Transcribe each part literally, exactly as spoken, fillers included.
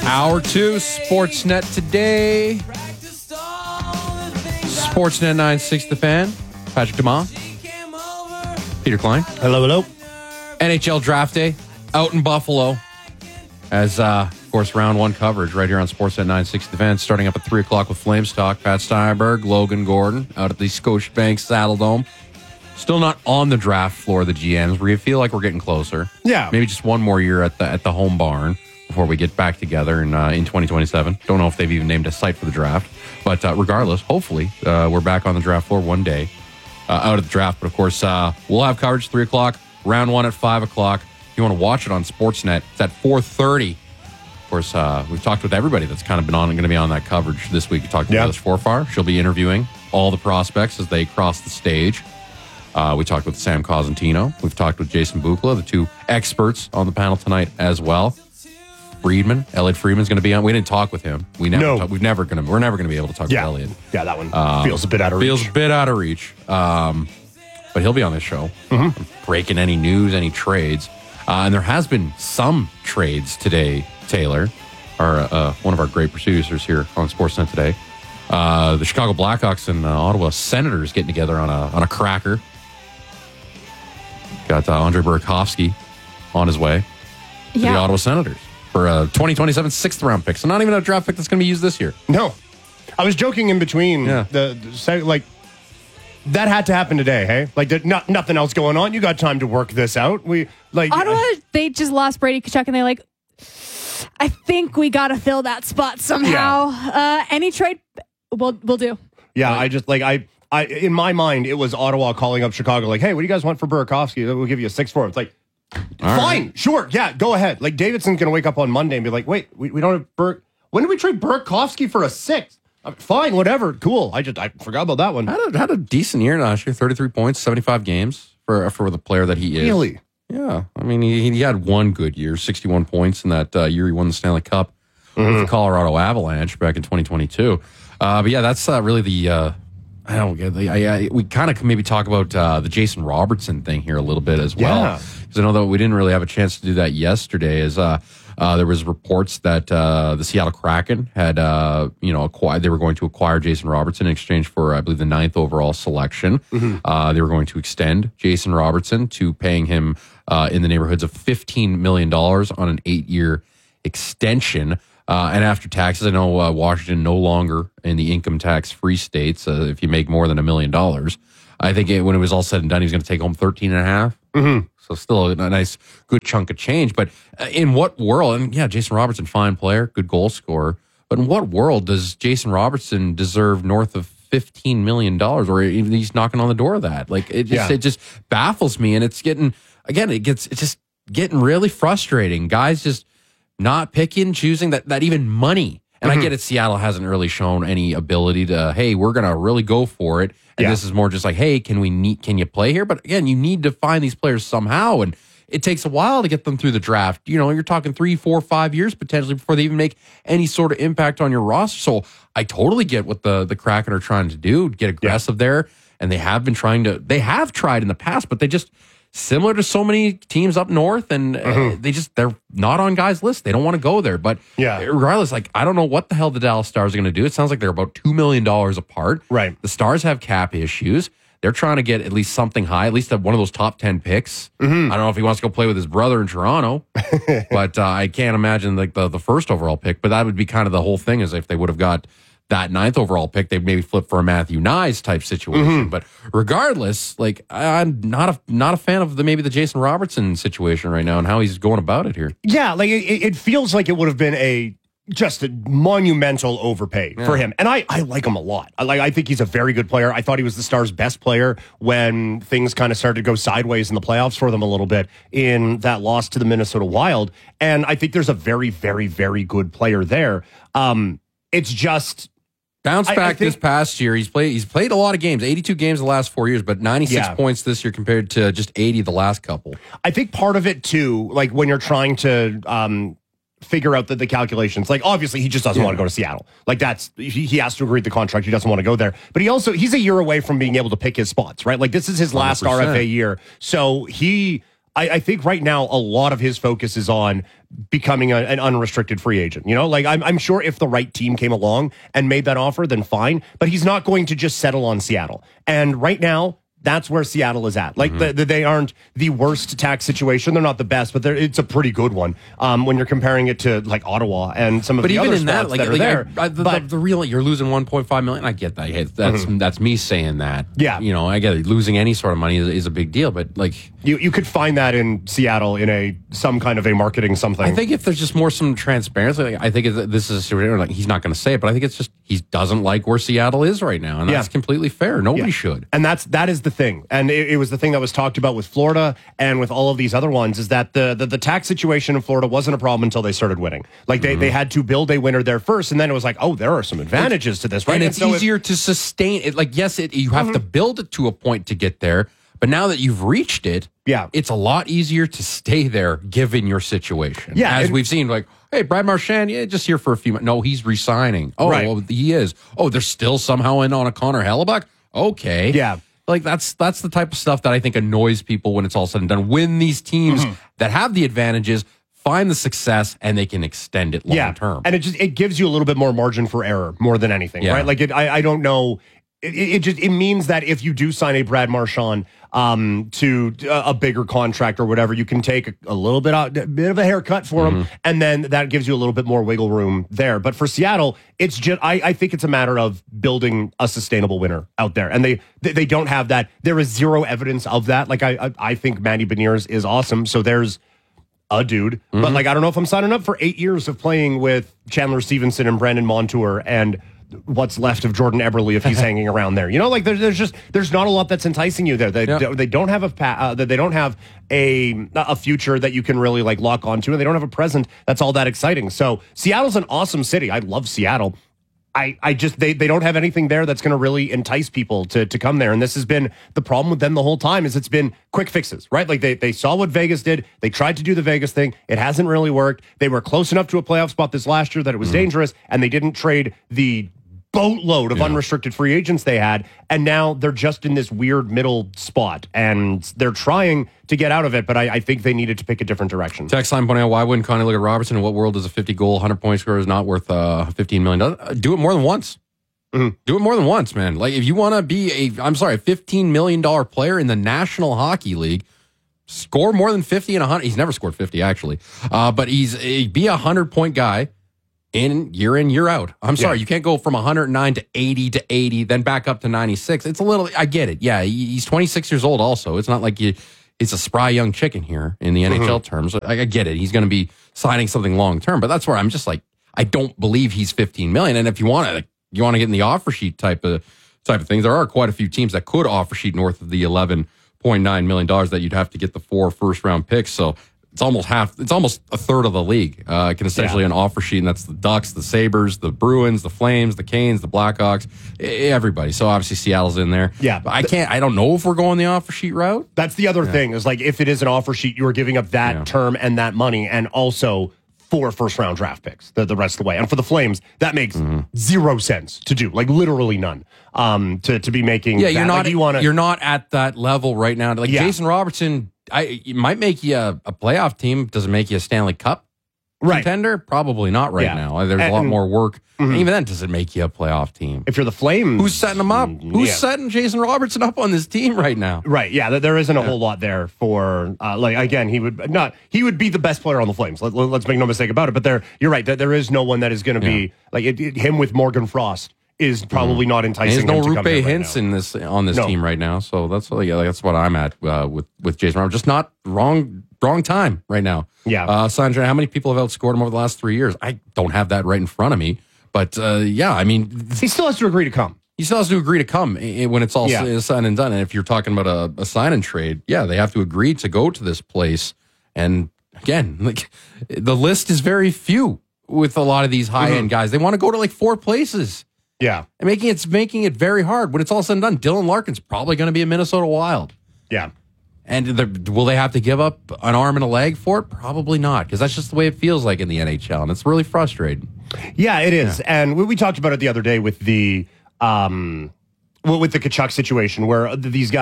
Hour two, Sportsnet today. Sportsnet nine sixty The Fan. Patrick DeMont. Peter Klein. Hello, hello. N H L Draft Day out in Buffalo. As, uh, of course, round one coverage right here on Sportsnet nine sixty The Fan, starting up at three o'clock with Flames Talk. Pat Steinberg, Logan Gordon out at the Scotiabank Saddle Dome. Still not on the draft floor of the G Ms. We feel like we're getting closer. Yeah. Maybe just one more year at the at the home barn before we get back together in, uh, in twenty twenty-seven. Don't know if they've even named a site for the draft. But uh, regardless, hopefully, uh, we're back on the draft floor one day uh, out of the draft. But, of course, uh, we'll have coverage at three o'clock, round one at five o'clock. If you want to watch it on Sportsnet, it's at four thirty. Of course, uh, we've talked with everybody that's kind of been on going to be on that coverage this week. We talked to yeah. Liz Forfar. She'll be interviewing all the prospects as they cross the stage. Uh, we talked with Sam Cosentino. We've talked with Jason Bukla, the two experts on the panel tonight as well. Friedman, Elliot Friedman's going to be on. We didn't talk with him. We never. No. Talk, we've never going to. We're never going to be able to talk yeah. with Elliot. Yeah, that one um, feels a bit out of feels reach. Feels a bit out of reach. Um, but he'll be on this show, mm-hmm. breaking any news, any trades, uh, and there has been some trades today. Taylor, our uh, one of our great producers here on Sportsnet today. Uh, the Chicago Blackhawks and uh, Ottawa Senators getting together on a on a cracker. Got uh, Andre Burakovsky on his way to yeah. the Ottawa Senators for a twenty twenty-seven sixth round pick. So not even a draft pick that's going to be used this year. No. I was joking in between. Yeah. The, the like that had to happen today, hey? Like there, not, nothing else going on. You got time to work this out. We like Ottawa, uh, they just lost Brady Tkachuk and they're like, I think we got to fill that spot somehow. Uh, any trade will will do. Yeah, I just like I I in my mind it was Ottawa calling up Chicago like, hey, what do you guys want for Burakovsky? We'll give you a six for him. It's like, All fine, right. sure, yeah, go ahead. Like Davidson's gonna wake up on Monday and be like, wait, we, we don't have Burke. When did we trade Burakovsky for a six? Uh, fine, whatever, cool. I just I forgot about that one. Had a, had a decent year last year. thirty-three points, seventy-five games for for the player that he is. Really? Yeah. I mean, he, he had one good year, sixty-one points in that uh, year he won the Stanley Cup mm-hmm. with the Colorado Avalanche back in twenty twenty-two. Uh, but yeah, that's uh, really the. Uh, I don't get. I, I, we kind of maybe talk about uh, the Jason Robertson thing here a little bit as well, because yeah. I know that we didn't really have a chance to do that yesterday. As uh, uh, there was reports that uh, the Seattle Kraken had, uh, you know, acquired. They were going to acquire Jason Robertson in exchange for, I believe, the ninth overall selection. Mm-hmm. Uh, they were going to extend Jason Robertson to paying him uh, in the neighborhoods of fifteen million dollars on an eight-year extension. Uh, and after taxes, I know uh, Washington no longer in the income tax free states. Uh, if you make more than a million dollars, I think it, when it was all said and done, he was going to take home thirteen and a half. Mm-hmm. So still a, a nice, good chunk of change. But uh, in what world? And yeah, Jason Robertson, fine player, good goal scorer. But in what world does Jason Robertson deserve north of fifteen million dollars, or even he's knocking on the door of that? Like it just, Yeah. it just baffles me, and it's getting again, it gets, it's just getting really frustrating. Guys just not picking, choosing that, that even money. And mm-hmm. I get it. Seattle hasn't really shown any ability to, hey, we're going to really go for it. And yeah. this is more just like, hey, can we need, can you play here? But again, you need to find these players somehow. And it takes a while to get them through the draft. You know, you're talking three, four, five years potentially before they even make any sort of impact on your roster. So I totally get what the, the Kraken are trying to do, get aggressive yeah. there. And they have been trying to, they have tried in the past, but they just, similar to so many teams up north, and mm-hmm. uh, they just, they're not on guys' list. They don't want to go there. But yeah. regardless, like, I don't know what the hell the Dallas Stars are going to do. It sounds like they're about two million dollars apart. Right. The Stars have cap issues. They're trying to get at least something high, at least one of those top ten picks. Mm-hmm. I don't know if he wants to go play with his brother in Toronto, but uh, I can't imagine like the, the first overall pick. But that would be kind of the whole thing, is if they would have got that ninth overall pick, they'd maybe flip for a Matthew Nyes type situation. Mm-hmm. But regardless, like I, I'm not a not a fan of the maybe the Jason Robertson situation right now and how he's going about it here. Yeah, like it, it feels like it would have been a just a monumental overpay yeah. for him, and I, I like him a lot. I like I think he's a very good player. I thought he was the Stars' best player when things kind of started to go sideways in the playoffs for them a little bit in that loss to the Minnesota Wild, and I think there's a very, very, very good player there. Um, it's just. Bounce back I, I think, this past year. He's played. He's played a lot of games, eighty-two games the last four years, but ninety-six yeah. points this year compared to just eighty the last couple. I think part of it too, like when you're trying to um, figure out the, the calculations, like obviously he just doesn't yeah. want to go to Seattle. Like that's he, he has to agree to the contract. He doesn't want to go there, but he also he's a year away from being able to pick his spots, right? Like this is his last one hundred percent R F A year, so he. I, I think right now a lot of his focus is on becoming a, an unrestricted free agent. You know, like I'm, I'm sure if the right team came along and made that offer, then fine. But he's not going to just settle on Seattle. And right now, that's where Seattle is at. Like, mm-hmm. the, the, they aren't the worst tax situation. They're not the best, but it's a pretty good one um, when you're comparing it to, like, Ottawa and some of but the even other in spots that, like, that are like, there. I, I, the, but, the, the real, you're losing one point five million. I get that. Hey, that's mm-hmm. that's me saying that. Yeah. You know, I get it. Losing any sort of money is, is a big deal, but, like... You you could find that in Seattle in a some kind of a marketing something. I think if there's just more some transparency, like, I think it, this is like he's not going to say it, but I think it's just he doesn't like where Seattle is right now, and that's yeah. completely fair. Nobody yeah. should. And that's that is the thing, and it, it was the thing that was talked about with Florida and with all of these other ones is that the the, the tax situation in Florida wasn't a problem until they started winning. Like they, mm-hmm. they had to build a winner there first, and then it was like, oh, there are some advantages it's, to this, right? And, and it's so easier if, to sustain it. Like yes, it, you have mm-hmm. to build it to a point to get there. But now that you've reached it, yeah. it's a lot easier to stay there given your situation. Yeah, As and, we've seen, like, hey, Brad Marchand, yeah, just here for a few months. No, he's resigning. Oh, right. well, he is. Oh, they're still somehow in on a Connor Hellebuck? Okay. Yeah. Like, that's that's the type of stuff that I think annoys people when it's all said and done. When these teams mm-hmm. that have the advantages find the success and they can extend it long yeah. term. And it just it gives you a little bit more margin for error more than anything, yeah. right? Like, it, I, I don't know... It, it just it means that if you do sign a Brad Marchand um, to a, a bigger contract or whatever, you can take a, a little bit out, a bit of a haircut for mm-hmm. him, and then that gives you a little bit more wiggle room there. But for Seattle, it's just I, I think it's a matter of building a sustainable winner out there, and they they, they don't have that. There is zero evidence of that. Like I I, I think Manny Beniers is awesome, so there's a dude, mm-hmm. but like I don't know if I'm signing up for eight years of playing with Chandler Stevenson and Brandon Montour and what's left of Jordan Eberle if he's hanging around there. You know, like there's, there's just there's not a lot that's enticing you there. They yeah. they don't have a uh, they don't have a a future that you can really like lock onto, and they don't have a present that's all that exciting. So Seattle's an awesome city. I love Seattle. I, I just they, they don't have anything there that's going to really entice people to to come there, and this has been the problem with them the whole time. Is it's been quick fixes, right? Like they they saw what Vegas did, they tried to do the Vegas thing, it hasn't really worked. They were close enough to a playoff spot this last year that it was mm. dangerous, and they didn't trade the boatload of yeah. unrestricted free agents they had, and now they're just in this weird middle spot, and they're trying to get out of it, but I, I think they needed to pick a different direction. Text line pointing out, why wouldn't Connie look at Robertson? In what world is a fifty-goal, one hundred-point scorer is not worth uh, fifteen million dollars? Do it more than once. Mm-hmm. Do it more than once, man. Like, if you want to be a, I'm sorry, a fifteen million dollars player in the National Hockey League, score more than fifty and one hundred. He's never scored fifty, actually. Uh, but he's a, be a one hundred-point guy. In year in, year out. I'm sorry, yeah. you can't go from one hundred nine to eighty to eighty, then back up to ninety-six. It's a little, I get it. Yeah, he's twenty-six years old also. It's not like you, it's a spry young chicken here in the mm-hmm. N H L terms. I, I get it. He's going to be signing something long term, but that's where I'm just like, I don't believe he's fifteen million. And if you want to, you want to get in the offer sheet type of type of things, there are quite a few teams that could offer sheet north of the eleven point nine million dollars that you'd have to get the four first round picks. So it's almost half, it's almost a third of the league. Uh, can essentially yeah. an offer sheet, and that's the Ducks, the Sabres, the Bruins, the Flames, the Canes, the Blackhawks, everybody. So obviously Seattle's in there. Yeah. But I can't, I don't know if we're going the offer sheet route. That's the other yeah. thing is like, if it is an offer sheet, you are giving up that yeah. term and that money, and also four first round draft picks the, the rest of the way. And for the Flames, that makes mm-hmm. zero sense to do, like literally none. Um, to, to be making, yeah, that. you're not, like you wanna, you're not at that level right now. Like yeah. Jason Robertson, I, it might make you a, a playoff team. Does it make you a Stanley Cup right. contender? Probably not right yeah. now. There's and, a lot more work. Mm-hmm. And even then, does it make you a playoff team? If you're the Flames. Who's setting them up? Mm, Who's yeah. setting Jason Robertson up on this team right now? Right, yeah. There isn't a yeah. whole lot there for, uh, like, again, he would not, he would be the best player on the Flames. Let, let's make no mistake about it. But there, you're right, there is no one that is going to yeah. be, like, it, it, him with Morgan Frost is probably mm. not enticing. And there's no Rupe right Hintz in this on this no. team right now, so that's yeah, that's what I'm at uh, with with Jason Robertson. Just not wrong wrong time right now. Yeah, uh, Sandra, how many people have outscored him over the last three years? I don't have that right in front of me, but uh, yeah, I mean, he still has to agree to come. He still has to agree to come when it's all yeah. said and done. And if you're talking about a, a sign and trade, yeah, they have to agree to go to this place. And again, like the list is very few with a lot of these high end mm-hmm. guys. They want to go to like four places. Yeah. And making it's making it very hard. When it's all said and done, Dylan Larkin's probably going to be a Minnesota Wild. Yeah. And the, will they have to give up an arm and a leg for it? Probably not, because that's just the way it feels like in the N H L, and it's really frustrating. Yeah, it is. Yeah. And we, we talked about it the other day with the um, with the Tkachuk situation, where these guys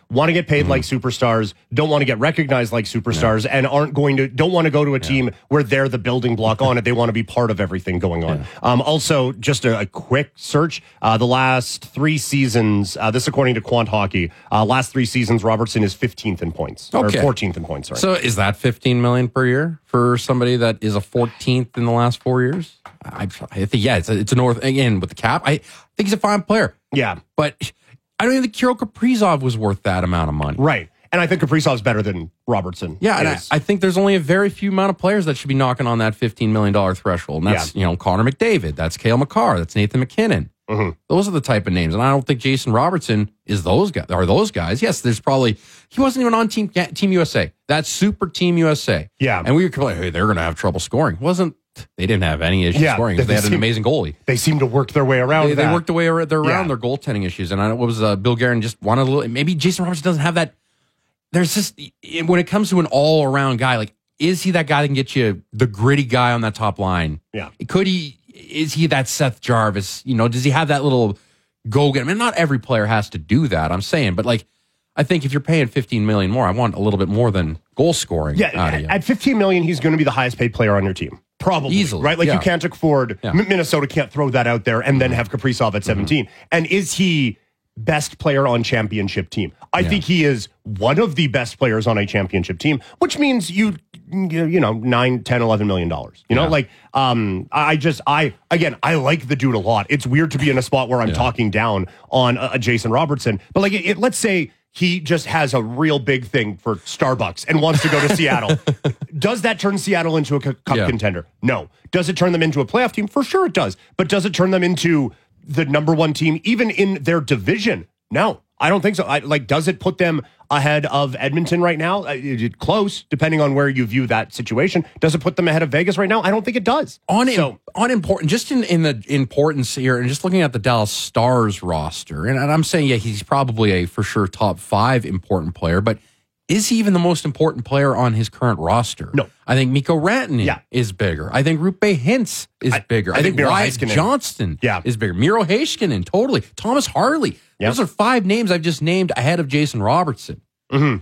want to get paid Mm-hmm. like superstars, don't want to get recognized like superstars, yeah. and aren't going to don't want to go to a yeah. team where they're the building block on it. They want to be part of everything going on. Yeah. Um, also, just a, a quick search: uh, the last three seasons, uh, this according to Quant Hockey, uh, last three seasons, Robertson is fifteenth in points okay. or fourteenth in points. Sorry. So is that fifteen million per year for somebody that is a fourteenth in the last four years? I, I think yeah, it's a, it's a north again with the cap. I think he's a fine player. Yeah, but I don't even think Kirill Kaprizov was worth that amount of money. Right. And I think Kaprizov's better than Robertson. Yeah, and I, I think there's only a very few amount of players that should be knocking on that fifteen million dollars threshold. And that's, yeah. you know, Connor McDavid. That's Cale Makar. That's Nathan McKinnon. Mm-hmm. Those are the type of names. And I don't think Jason Robertson is those guys. Are those guys? Yes, there's probably, he wasn't even on Team Team U S A. That's Super Team U S A. Yeah. And we were like, hey, they're going to have trouble scoring. Wasn't, they didn't have any issues yeah, scoring. They, they had seem, an amazing goalie. They seem to work their way around They, that. they worked their way around, they're around yeah. their goaltending issues. And I know what was uh, Bill Guerin just wanted a little, maybe Jason Robertson doesn't have that. There's just, when it comes to an all-around guy, like, is he that guy that can get you the gritty guy on that top line? Yeah. Could he, is he that Seth Jarvis? You know, does he have that little go-get? I mean, not every player has to do that, I'm saying, but like, I think if you're paying fifteen million more, I want a little bit more than goal scoring. Yeah, out of you. At fifteen million, he's going to be the highest paid player on your team. Probably. Easily. Right? Like yeah. you can't afford, yeah. Minnesota can't throw that out there and then have Kaprizov at seventeen. Mm-hmm. And is he best player on championship team? I yeah. think he is one of the best players on a championship team, which means you, you know, nine, ten, eleven million dollars. You know, yeah. like, um, I just, I, again, I like the dude a lot. It's weird to be in a spot where I'm yeah. talking down on a, a Jason Robertson, but like, it, it, let's say he just has a real big thing for Starbucks and wants to go to Seattle. Does that turn Seattle into a cup yeah. contender? No. Does it turn them into a playoff team? For sure it does. But does it turn them into the number one team, even in their division? No, I don't think so. I, like, does it put them ahead of Edmonton right now? Uh, it, close, depending on where you view that situation. Does it put them ahead of Vegas right now? I don't think it does. On so, in, on important, just in, in the importance here, and just looking at the Dallas Stars roster, and, and I'm saying, yeah, he's probably a for sure top five important player, but is he even the most important player on his current roster? No. I think Mikko Rantanen yeah. is bigger. I think Rupe Hintz is I, bigger. I, I think, think Miro Wyatt Heiskanen. Johnston yeah. is bigger. Miro Heiskanen, totally. Thomas Harley. Yep. Those are five names I've just named ahead of Jason Robertson. Mm-hmm.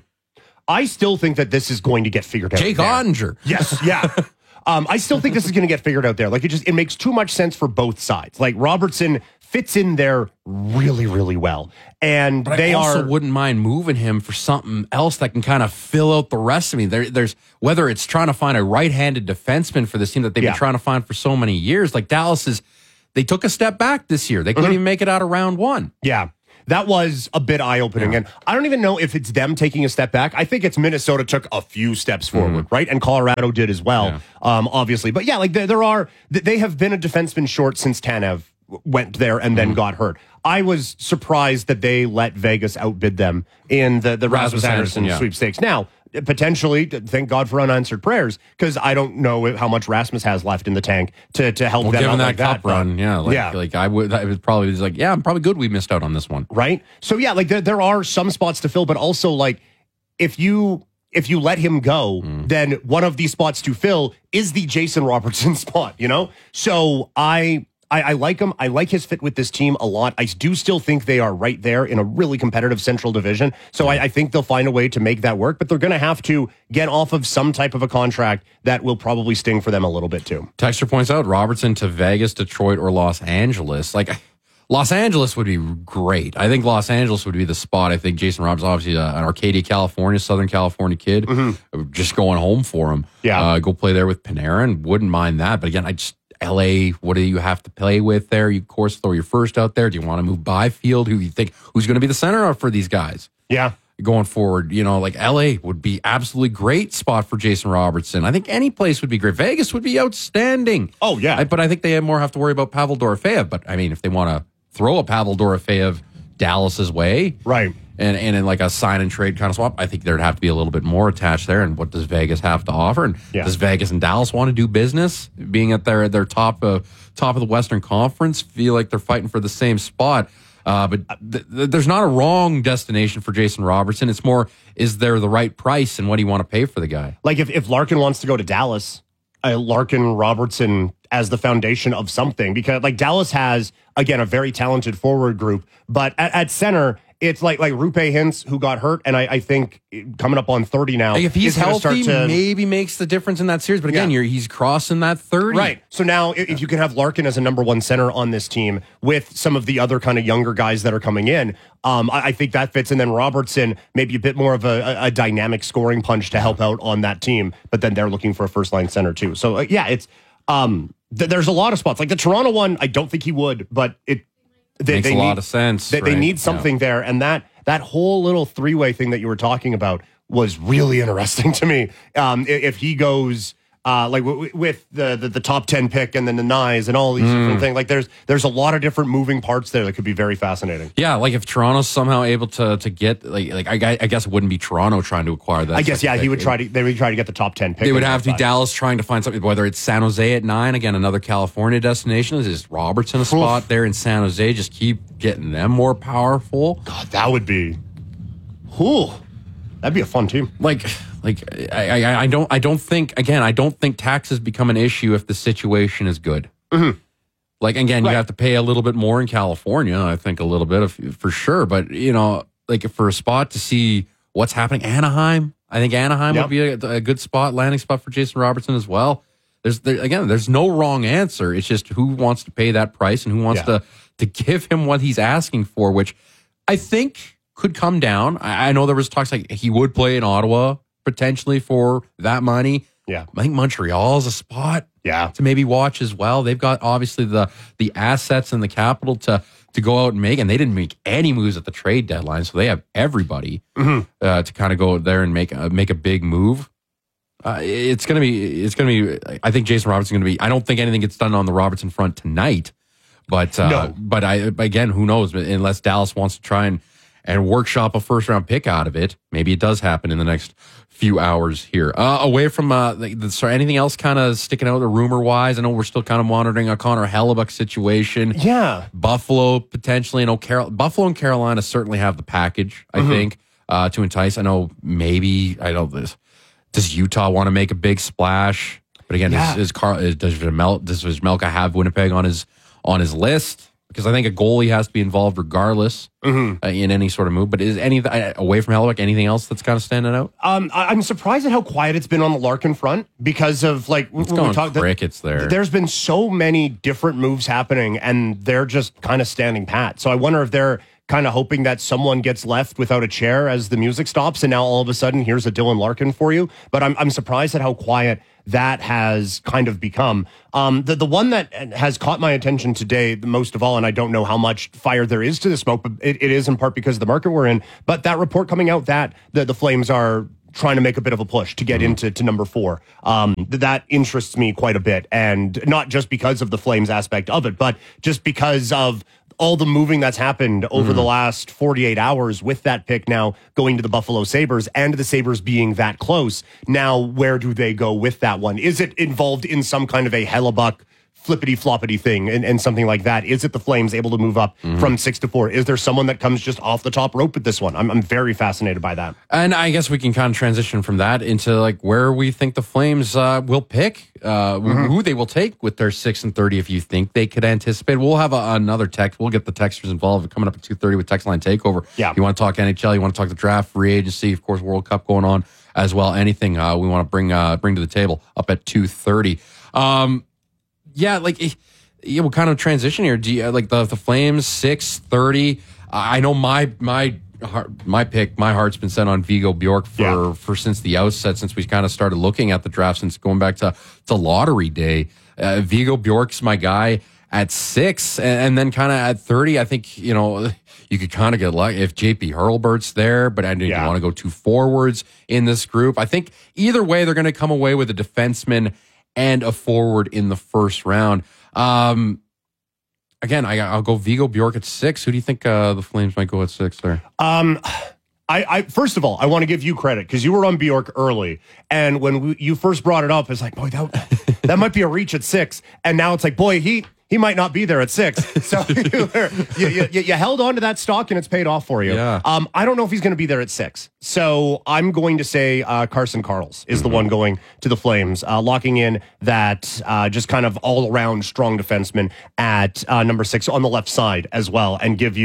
I still think that this is going to get figured out. Jake there. Ottinger. Yes, yeah. um, I still think this is going to get figured out there. Like, it just, it makes too much sense for both sides. Like, Robertson fits in there really, really well. And but they I also are, wouldn't mind moving him for something else that can kind of fill out the rest of me. There, there's whether it's trying to find a right-handed defenseman for this team that they've yeah. been trying to find for so many years. Like Dallas is, they took a step back this year. They couldn't mm-hmm. even make it out of round one. Yeah. That was a bit eye-opening. Yeah. And I don't even know if it's them taking a step back. I think it's Minnesota took a few steps forward, mm-hmm. right? And Colorado did as well, yeah. um, obviously. But yeah, like there, there are, they have been a defenseman short since Tanev went there and then mm-hmm. got hurt. I was surprised that they let Vegas outbid them in the, the Rasmus, Rasmus Andersson, Anderson yeah. sweepstakes. Now, potentially, thank God for unanswered prayers, because I don't know how much Rasmus has left in the tank to, to help well, them given out that like cup that. run, yeah, like, yeah. like I would, I was probably just like, yeah, I'm probably good we missed out on this one. Right? So yeah, like there, there are some spots to fill, but also like if you if you let him go, mm. then one of these spots to fill is the Jason Robertson spot, you know? So I I, I like him. I like his fit with this team a lot. I do still think they are right there in a really competitive Central Division. So I, I think they'll find a way to make that work, but they're going to have to get off of some type of a contract that will probably sting for them a little bit too. Texter points out Robertson to Vegas, Detroit, or Los Angeles. Like Los Angeles would be great. I think Los Angeles would be the spot. I think Jason Robertson, obviously uh, an Arcadia, California, Southern California kid, mm-hmm. just going home for him. Yeah, uh, go play there with Panarin. Wouldn't mind that. But again, I just L A, what do you have to play with there? You, of course, throw your first out there. Do you want to move Byfield? Who you think, who's going to be the center for these guys? Yeah. Going forward, you know, like L A would be absolutely great spot for Jason Robertson. I think any place would be great. Vegas would be outstanding. Oh, yeah. I, but I think they more have to worry about Pavel Dorofeyev. But, I mean, if they want to throw a Pavel Dorofeyev Dallas's way. Right. And, and in like a sign and trade kind of swap, I think there'd have to be a little bit more attached there. And what does Vegas have to offer? And yeah. does Vegas and Dallas want to do business? Being at their their top of top of the Western Conference, feel like they're fighting for the same spot. Uh, but th- th- there's not a wrong destination for Jason Robertson. It's more, is there the right price and what do you want to pay for the guy? Like if, if Larkin wants to go to Dallas, uh, Larkin, Robertson as the foundation of something, because like Dallas has, again, a very talented forward group, but at, at center, it's like like Rupe Hintz, who got hurt, and I, I think coming up on thirty now. Like if he's healthy, to, maybe makes the difference in that series. But again, yeah. you're, he's crossing that thirty. Right. So now if, if you can have Larkin as a number one center on this team with some of the other kind of younger guys that are coming in, um, I, I think that fits. And then Robertson, maybe a bit more of a, a, a dynamic scoring punch to help out on that team. But then they're looking for a first line center too. So uh, yeah, it's um, th- there's a lot of spots. Like the Toronto one, I don't think he would, but it they, makes they a need, lot of sense. They, right? they need something yeah. there, and that that whole little three way thing that you were talking about was really interesting to me. Um, if he goes uh, like w- with the, the the top ten pick and then the nines and all these mm. different things, like there's there's a lot of different moving parts there that could be very fascinating. Yeah, like if Toronto's somehow able to to get like like I, I guess it wouldn't be Toronto trying to acquire that. I guess yeah, he would try to they would try to get the top ten pick. They would have to be Dallas trying to find something, whether it's San Jose at nine, again another California destination. Is Robertson a spot there in San Jose? Just keep getting them more powerful. God, that would be, whew, that'd be a fun team. Like. Like I, I, I don't, I don't think. Again, I don't think taxes become an issue if the situation is good. Mm-hmm. Like again, right. you have to pay a little bit more in California. I think a little bit of for sure. But you know, like for a spot to see what's happening, Anaheim. I think Anaheim yep. would be a, a good spot, landing spot for Jason Robertson as well. There's there, again, there's no wrong answer. It's just who wants to pay that price and who wants yeah. to to give him what he's asking for, which I think could come down. I, I know there was talks like he would play in Ottawa potentially for that money. Yeah. I think Montreal's a spot yeah. to maybe watch as well. They've got obviously the the assets and the capital to to go out and make, and they didn't make any moves at the trade deadline, so they have everybody mm-hmm. uh, to kind of go there and make a, make a big move. Uh, it's gonna be it's gonna be. I think Jason Robertson's gonna be. I don't think anything gets done on the Robertson front tonight, but uh, no. but I again, who knows? Unless Dallas wants to try and and workshop a first round pick out of it, maybe it does happen in the next few hours here. Uh, away from uh, the, the, sorry, anything else kind of sticking out, the rumor wise? I know we're still kind of monitoring a Connor Hellebuyck situation. Yeah, Buffalo potentially. I know Carol, Buffalo and Carolina certainly have the package. I mm-hmm. think uh, to entice. I know maybe I don't. This does Utah want to make a big splash? But again, yeah. is, is Carl is, does Vizmel, does Vizmelka have Winnipeg on his on his list? Because I think a goalie has to be involved regardless mm-hmm. uh, in any sort of move. But is any uh, away from Hellebuyck, anything else that's kind of standing out? Um, I, I'm surprised at how quiet it's been on the Larkin front because of like it's when going we talk, crickets there. There's been so many different moves happening, and they're just kind of standing pat. So I wonder if they're kind of hoping that someone gets left without a chair as the music stops, and now all of a sudden here's a Dylan Larkin for you. But I'm I'm surprised at how quiet that has kind of become. Um, the the one that has caught my attention today the most of all, and I don't know how much fire there is to the smoke, but it, it is in part because of the market we're in. But that report coming out that the, the Flames are trying to make a bit of a push to get mm-hmm. into to number four. Um, that interests me quite a bit, and not just because of the Flames aspect of it, but just because of all the moving that's happened over mm-hmm. the last forty-eight hours with that pick now going to the Buffalo Sabres and the Sabres being that close. Now, where do they go with that one? Is it involved in some kind of a Hellebuyck flippity floppity thing and, and something like that? Is it the Flames able to move up mm-hmm. from six to four? Is there someone that comes just off the top rope with this one? I'm, I'm very fascinated by that. And I guess we can kind of transition from that into like where we think the Flames uh, will pick, uh, mm-hmm. who they will take with their six and thirty. If you think they could anticipate, we'll have a, another text. We'll get the texters involved coming up at two thirty with Text Line Takeover. Yeah, you want to talk N H L, you want to talk the draft, free agency, of course, World Cup going on as well. Anything uh, we want to bring uh, bring to the table up at two thirty. Um, yeah, like. Yeah, what kind of transition here? Do you, like the the Flames six thirty? I know my my heart, my pick, my heart's been set on Vigo Bjork for yeah. for since the outset, since we kind of started looking at the draft, since going back to to lottery day. Uh, Vigo Bjork's my guy at six, and, and then kind of at thirty. I think you know you could kind of get lucky if J P Hurlbert's there, but I didn't yeah. want to go two forwards in this group. I think either way they're going to come away with a defenseman and a forward in the first round. Um, again, I, I'll go Vigo Bjork at six. Who do you think uh, the Flames might go at six there? Um, I, I first of all, I want to give you credit because you were on Bjork early, and when we, you first brought it up, it's like, boy, that that might be a reach at six, and now it's like, boy, he he might not be there at six. So you, you, you, you held on to that stock, and it's paid off for you. Yeah. Um, I don't know if he's going to be there at six, so I'm going to say uh, Carson Karls is mm-hmm. the one going to the Flames, uh, locking in that uh, just kind of all around strong defenseman at uh, number six on the left side as well, and give you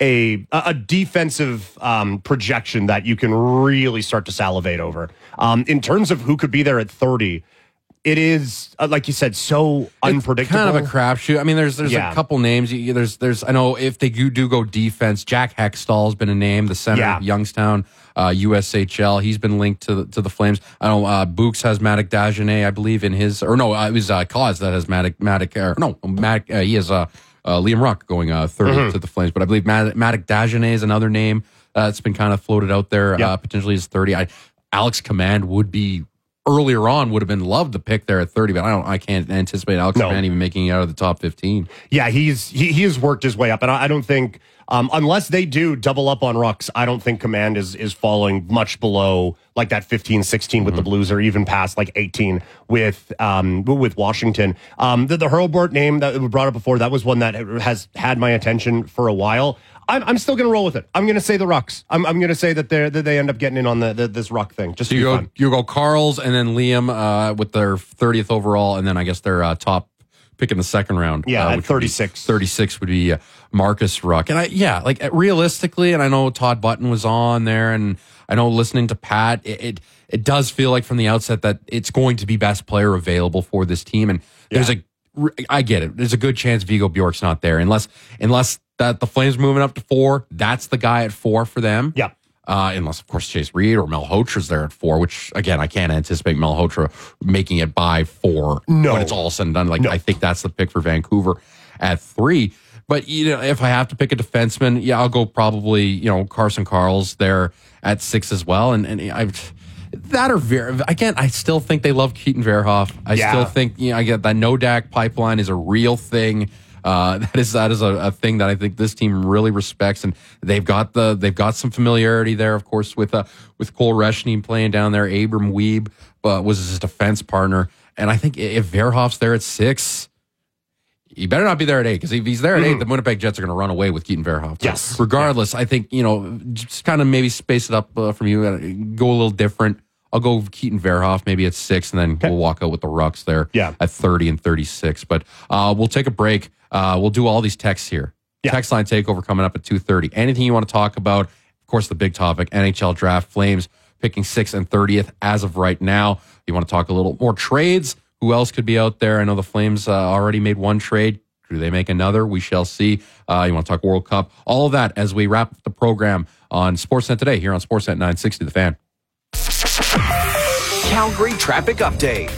a a defensive um, projection that you can really start to salivate over. Um, in terms of who could be there at thirty, it is, uh, like you said, so it's unpredictable. Kind of a crapshoot. I mean, there's there's yeah. a couple names. You, there's there's I know if they do, do go defense, Jack Hextall's been a name. The center, yeah. Youngstown, uh, U S H L. He's been linked to the, to the Flames. I know uh, Books has Matic Dagenet, I believe, in his or no, uh, it was uh, Cause that has Matic Matic. Or, no, Matic. Uh, he has uh, uh, Liam Ruck going uh, thirty mm-hmm. to the Flames, but I believe Matic, Matic Dagenet is another name uh, that's been kind of floated out there. Yep. Uh, potentially is thirty. I, Alex Command would be. Earlier on, would have been loved to pick there at thirty, but I don't. I can't anticipate Alex no. Command even making it out of the top fifteen. Yeah, he's he, he has worked his way up, and I, I don't think um, unless they do double up on Rucks, I don't think Command is is falling much below like that fifteen, sixteen with mm-hmm. the Blues, or even past like eighteen with um, with Washington. Um, the, the Hurlburt name that we brought up before, that was one that has had my attention for a while. I'm, I'm still going to roll with it. I'm going to say the Rucks. I'm, I'm going to say that they that they end up getting in on the, the this Ruck thing. Just so you go fun. you go Carls and then Liam uh, with their thirtieth overall, and then I guess their uh, top pick in the second round. Yeah, uh, at thirty-six. Would thirty-six would be uh, Marcus Ruck, and I yeah, like realistically, and I know Todd Button was on there, and I know listening to Pat, it it, it does feel like from the outset that it's going to be best player available for this team, and yeah. there's a I get it. There's a good chance Vigo Bjork's not there unless unless. That the Flames moving up to four, that's the guy at four for them. Yeah. Uh, unless, of course, Chase Reed or Malhotra's there at four, which, again, I can't anticipate Malhotra making it by four no. when it's all said and done. Like, no. I think that's the pick for Vancouver at three. But, you know, if I have to pick a defenseman, yeah, I'll go probably, you know, Carson Carls there at six as well. And, and I've... That or Ver, again, I still think they love Keaton Verhoff. I yeah. still think, you know, I get that no-D A C pipeline is a real thing. Uh, that is that is a, a thing that I think this team really respects, and they've got the they've got some familiarity there, of course, with uh, with Cole Reshny playing down there. Abram Weeb uh, was his defense partner, and I think if Verhoff's there at six, he better not be there at eight, because if he's there at mm. eight, the Winnipeg Jets are going to run away with Keaton Verhoff. So yes. Regardless, yeah. I think, you know, just kind of maybe space it up uh, from you, uh, go a little different. I'll go Keaton Verhoff maybe at six, and then okay. we'll walk out with the Rucks there yeah. at thirty and thirty-six. But uh, we'll take a break. Uh, we'll do all these texts here. Yeah. Text line takeover coming up at two thirty. Anything you want to talk about? Of course, the big topic, N H L draft. Flames picking sixth and thirtieth as of right now. You want to talk a little more trades? Who else could be out there? I know the Flames uh, already made one trade. Do they make another? We shall see. Uh, you want to talk World Cup? All of that as we wrap up the program on Sportsnet today here on Sportsnet nine sixty The Fan. Calgary traffic update.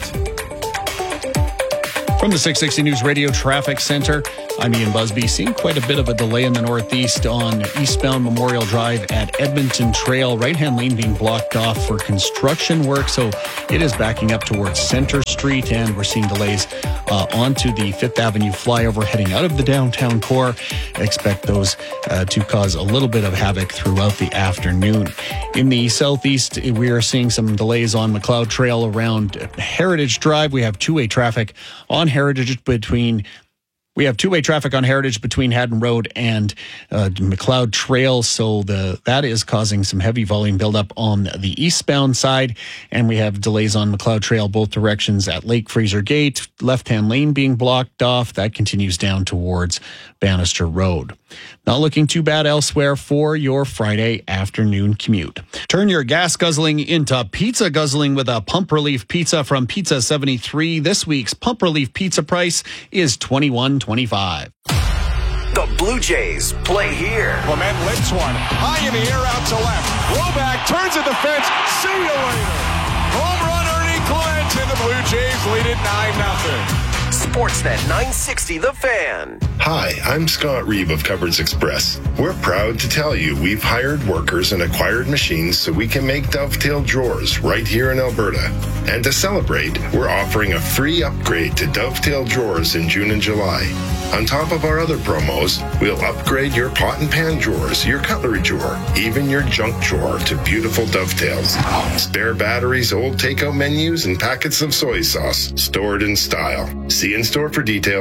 From the six sixty News Radio Traffic Center, I'm Ian Busby. Seeing quite a bit of a delay in the northeast on eastbound Memorial Drive at Edmonton Trail. Right-hand lane being blocked off for construction work, so it is backing up towards Center Street, and we're seeing delays uh, onto the Fifth Avenue flyover heading out of the downtown core. Expect those uh, to cause a little bit of havoc throughout the afternoon. In the southeast, we are seeing some delays on McLeod Trail around Heritage Drive. We have two-way traffic on Heritage between We have two-way traffic on Heritage between Haddon Road and uh, McLeod Trail, so the that is causing some heavy volume buildup on the eastbound side, and we have delays on McLeod Trail both directions at Lake Fraser Gate, left-hand lane being blocked off. That continues down towards Bannister Road. Not looking too bad elsewhere for your Friday afternoon commute. Turn your gas guzzling into pizza guzzling with a Pump Relief pizza from Pizza seventy-three. This week's Pump Relief pizza price is twenty-one twenty-five. The Blue Jays play here. Clement lifts one high in the air out to left. Roback turns at the fence. See you later. Home run Ernie Clement, and the Blue Jays lead it nine nothing. Sportsnet nine sixty The Fan. Hi, I'm Scott Reeve of Cupboards Express. We're proud to tell you we've hired workers and acquired machines so we can make dovetail drawers right here in Alberta. And to celebrate, we're offering a free upgrade to dovetail drawers in June and July. On top of our other promos, we'll upgrade your pot and pan drawers, your cutlery drawer, even your junk drawer to beautiful dovetails. Spare batteries, old takeout menus, and packets of soy sauce stored in style. See in store for details.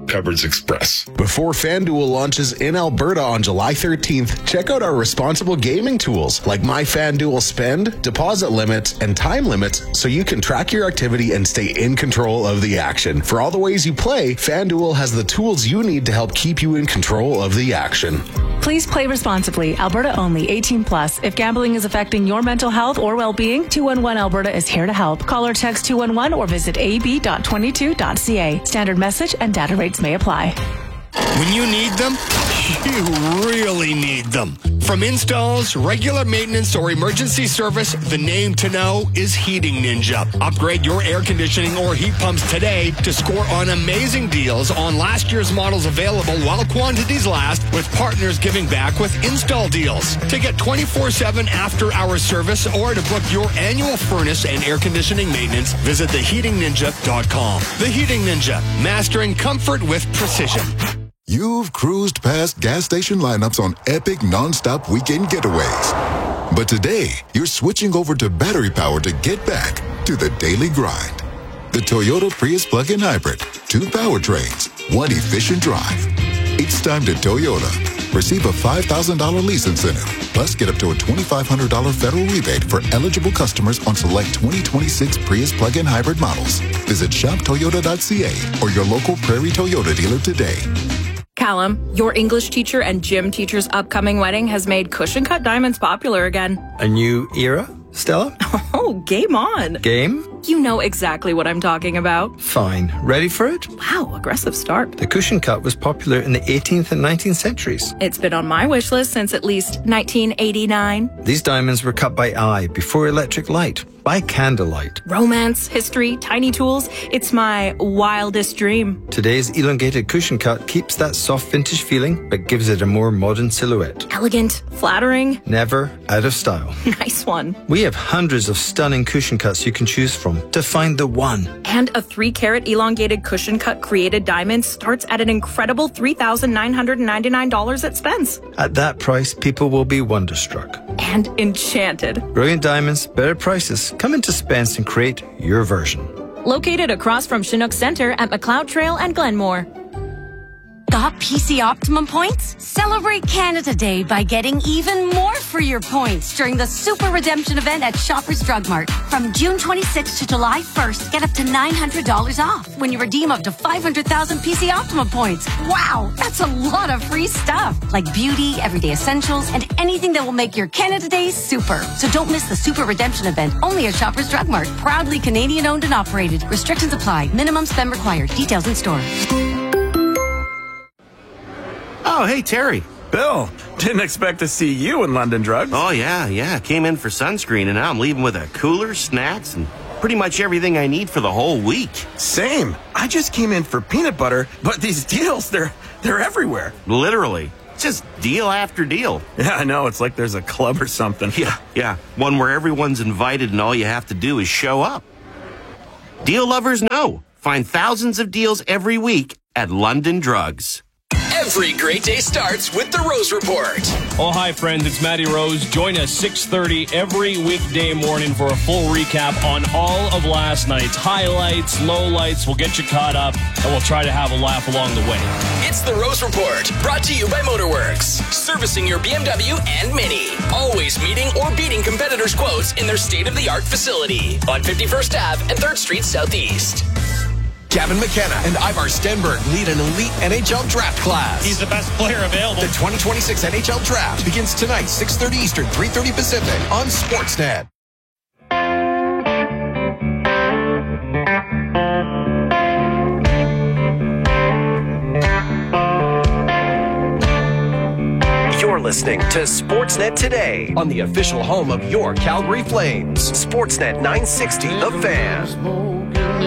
Cupboards Express. Before FanDuel launches in Alberta on July thirteenth, check out our responsible gaming tools like My FanDuel Spend, deposit limits, and time limits so you can track your activity and stay in control of the action. For all the ways you play, FanDuel has the tools you need to help keep you in control of the action. Please play responsibly. Alberta only. eighteen plus. If gambling is affecting your mental health or well-being, two one one Alberta is here to help. Call or text two one one or visit a b dot twenty-two dot c a. Standard message and data rates may apply. When you need them, you really need them. From installs, regular maintenance, or emergency service, the name to know is Heating Ninja. Upgrade your air conditioning or heat pumps today to score on amazing deals on last year's models available while quantities last, with partners giving back with install deals. To get twenty-four seven after-hour service or to book your annual furnace and air conditioning maintenance, visit the heating ninja dot com. The Heating Ninja, mastering comfort with precision. You've cruised past gas station lineups on epic non-stop weekend getaways. But today, you're switching over to battery power to get back to the daily grind. The Toyota Prius plug-in hybrid. Two powertrains, one efficient drive. It's time to Toyota. Receive a five thousand dollars lease incentive. Plus, get up to a twenty-five hundred dollars federal rebate for eligible customers on select twenty twenty-six Prius plug-in hybrid models. Visit shop toyota dot c a or your local Prairie Toyota dealer today. Callum, your English teacher and gym teacher's upcoming wedding has made cushion cut diamonds popular again. A new era, Stella? Oh, game on. Game? You know exactly what I'm talking about. Fine. Ready for it? Wow, aggressive start. The cushion cut was popular in the eighteenth and nineteenth centuries. It's been on my wish list since at least nineteen eighty-nine. These diamonds were cut by eye before electric light. By candlelight. Romance, history, tiny tools. It's my wildest dream. Today's elongated cushion cut keeps that soft vintage feeling, but gives it a more modern silhouette. Elegant, flattering. Never out of style. Nice one. We have hundreds of stunning cushion cuts you can choose from to find the one. And a three carat elongated cushion cut created diamond starts at an incredible three thousand nine hundred ninety-nine dollars at Spence. At that price, people will be wonderstruck. And enchanted. Brilliant diamonds, better prices. Come into Spence and create your version. Located across from Chinook Center at McLeod Trail and Glenmore. Got P C Optimum points? Celebrate Canada Day by getting even more for your points during the Super Redemption event at Shoppers Drug Mart. From June twenty-sixth to July first, get up to nine hundred dollars off when you redeem up to five hundred thousand P C Optimum points. Wow, that's a lot of free stuff, like beauty, everyday essentials, and anything that will make your Canada Day super. So don't miss the Super Redemption event, only at Shoppers Drug Mart. Proudly Canadian owned and operated. Restrictions apply. Minimum spend required. Details in store. Oh, hey, Terry. Bill, didn't expect to see you in London Drugs. Oh, yeah, yeah. Came in for sunscreen, and now I'm leaving with a cooler, snacks, and pretty much everything I need for the whole week. Same. I just came in for peanut butter, but these deals, they're they're everywhere. Literally. Just deal after deal. Yeah, I know. It's like there's a club or something. Yeah, yeah. One where everyone's invited and all you have to do is show up. Deal lovers know. Find thousands of deals every week at London Drugs. Every great day starts with the Rose Report. Oh, hi, friends. It's Matty Rose. Join us six thirty every weekday morning for a full recap on all of last night's highlights, lowlights. We'll get you caught up, and we'll try to have a laugh along the way. It's the Rose Report, brought to you by Motorworks, servicing your B M W and Mini. Always meeting or beating competitors' quotes in their state-of-the-art facility on fifty-first Avenue and third Street Southeast. Gavin McKenna and Ivar Stenberg lead an elite N H L draft class. He's the best player available. The twenty twenty-six N H L draft begins tonight, six thirty Eastern, three thirty Pacific on Sportsnet. You're listening to Sportsnet Today on the official home of your Calgary Flames. Sportsnet nine sixty, The Fan.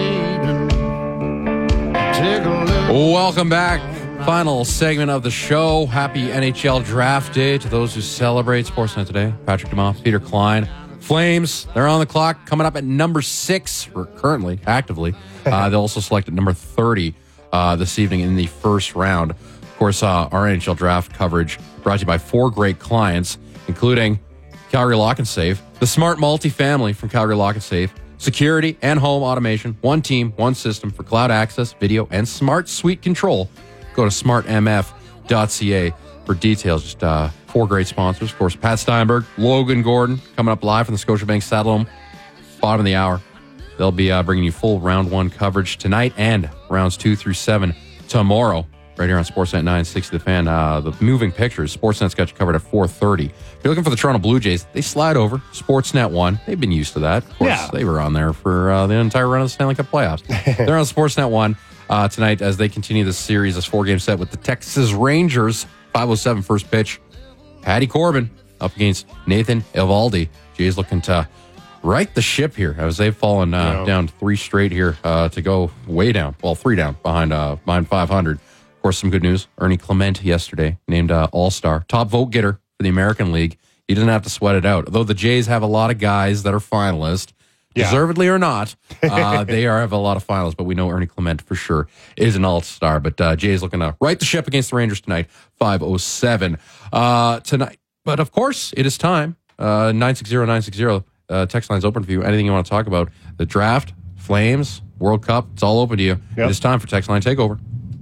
Welcome back. Final segment of the show. Happy N H L Draft Day to those who celebrate. Sportsnet Today. Patrick DeMoss, Peter Klein. Flames, they're on the clock, coming up at number six, or currently, actively. Uh, they'll also select at number thirty uh, this evening in the first round. Of course, uh, our N H L draft coverage brought to you by four great clients, including Calgary Lock and Safe, the Smart Multifamily from Calgary Lock and Safe, security, and home automation. One team, one system for cloud access, video, and smart suite control. Go to smart m f dot c a for details. Just uh, four great sponsors. Of course, Pat Steinberg, Logan Gordon, coming up live from the Scotiabank Saddledome, bottom of the hour. They'll be uh, bringing you full round one coverage tonight and rounds two through seven tomorrow, right here on Sportsnet nine sixty The Fan. Uh, the moving pictures, Sportsnet's got you covered at four thirty. If you're looking for the Toronto Blue Jays, they slide over. Sportsnet one. They've been used to that. Of course, Yeah. they were on there for uh, the entire run of the Stanley Cup playoffs. They're on Sportsnet one uh, tonight as they continue this series, this four-game set with the Texas Rangers. five oh seven first pitch. Patty Corbin up against Nathan Eovaldi. Jays looking to right the ship here as they've fallen uh, Yeah. down three straight here uh, to go way down. Well, three down behind uh, behind five hundred. Of course, some good news. Ernie Clement yesterday named uh, All-Star, top vote getter for the American League. He didn't have to sweat it out. Though the Jays have a lot of guys that are finalists, Yeah. deservedly or not, uh, they are have a lot of finalists. But we know Ernie Clement for sure is an All-Star. But uh, Jays looking to right the ship against the Rangers tonight, five oh seven uh, tonight. But of course, it is time. Uh, nine six zero nine six zero. Uh, text line's open for you. Anything you want to talk about? The draft, Flames, World Cup, it's all open to you. Yep. It is time for text line takeover.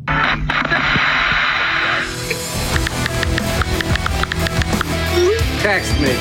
Text me.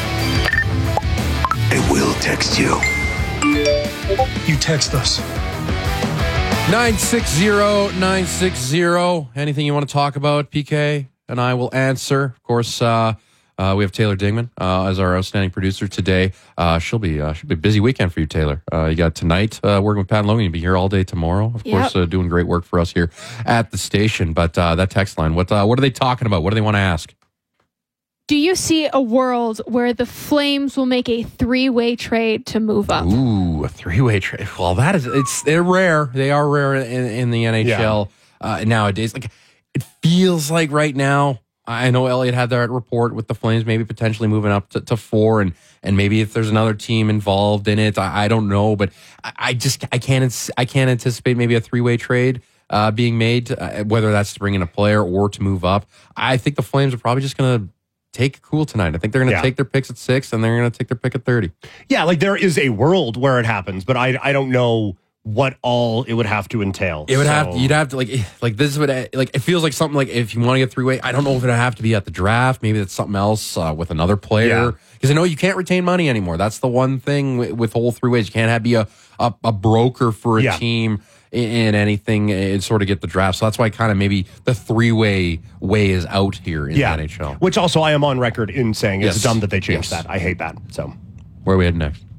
I will text you. You text us. nine six zero nine six zero. Anything you want to talk about, P K? And I will answer. Of course, uh, uh, we have Taylor Dingman uh, as our outstanding producer today. Uh, she'll be uh, she'll be a busy weekend for you, Taylor. Uh, you got tonight uh, working with Pat and Logan. You'll be here all day tomorrow. Of Yep. course, uh, doing great work for us here at the station. But uh, that text line, what uh, what are they talking about? What do they want to ask? Do you see a world where the Flames will make a three-way trade to move up? Ooh, a three-way trade. Well, that is it's they're rare. They are rare in, in the N H L uh, nowadays. Like it feels like right now. I know Elliot had that report with the Flames, maybe potentially moving up to, to four, and and maybe if there's another team involved in it, I, I don't know, but I, I just I can't I can't anticipate maybe a three-way trade uh, being made, uh, whether that's to bring in a player or to move up. I think the Flames are probably just going to take it cool tonight. I think they're going to Yeah. take their picks at six, and they're going to take their pick at thirty. Yeah, like there is a world where it happens, but I I don't know what all it would have to entail. It would So- have to, you'd have to like like this would like it feels like something like if you want to get three way. I don't know if it would have to be at the draft. Maybe it's something else uh, with another player because I know you can't retain money anymore. That's the one thing with, with whole three ways. You can't have be a a, a broker for a Yeah. team in, in anything and sort of get the draft. So that's why kind of maybe the three way way is out here in Yeah, the N H L. which also I am on record in saying it's Yes. dumb that they changed Yes. that. I hate that. So Where are we heading next?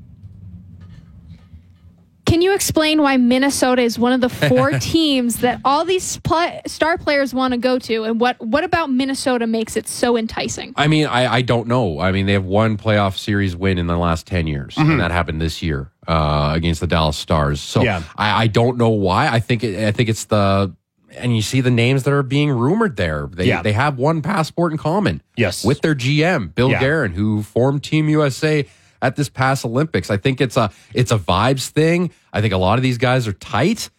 Can you explain why Minnesota is one of the four teams that all these pl- star players want to go to, and what what about Minnesota makes it so enticing? I mean, I, I don't know. I mean, they have one playoff series win in the last ten years, Mhm. and that happened this year uh, against the Dallas Stars. So Yeah. I, I don't know why. I think it, I think it's the and you see the names that are being rumored there. They Yeah. they have one passport in common. Yes. with their G M Bill Yeah. Guerin, who formed Team U S A at this past Olympics. I think it's a it's a vibes thing. I think a lot of these guys are tight.